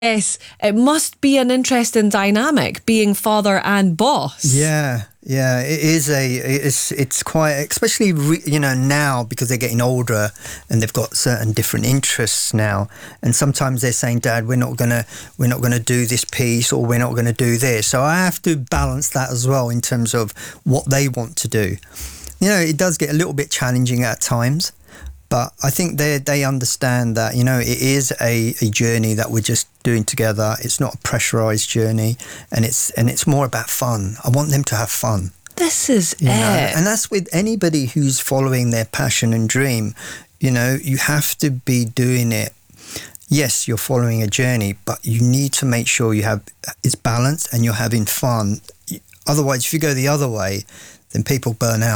Yes, it must be an interesting dynamic being father and boss. Yeah, it is it's quite, especially now, because they're getting older and they've got certain different interests now, and sometimes they're saying, Dad, we're not gonna do this piece, or we're not gonna do this. So I have to balance that as well in terms of what they want to do. It does get a little bit challenging at times, but I think they understand that, it is a journey that we're just doing together. It's not a pressurised journey, and it's more about fun. I want them to have fun. This is it. And that's with anybody who's following their passion and dream. You have to be doing it. Yes, you're following a journey, but you need to make sure it's balanced and you're having fun. Otherwise, if you go the other way, then people burn out.